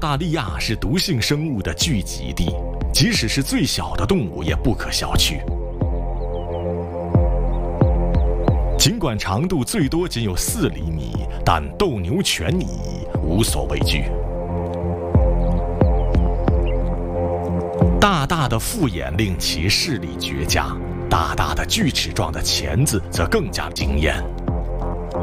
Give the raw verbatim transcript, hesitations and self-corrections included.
大利亚是毒性生物的聚集地，即使是最小的动物也不可小觑。尽管长度最多仅有四厘米，但斗牛犬蚁无所畏惧。大大的复眼令其视力绝佳，大大的锯齿状的钳子则更加惊艳。